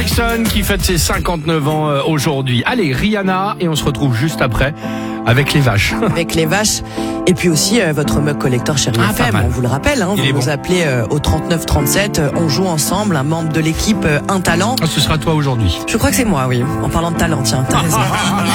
Jackson qui fête ses 59 ans aujourd'hui. Allez, Rihanna, et on se retrouve juste après avec les vaches. Avec les vaches. Et puis aussi votre mug collector Chérie FM, on vous le rappelle, vous nous appelez au 39 37, on joue ensemble, un membre de l'équipe, un talent. Ce sera toi aujourd'hui. Je crois que c'est moi, oui. En parlant de talent, tiens, t'as raison.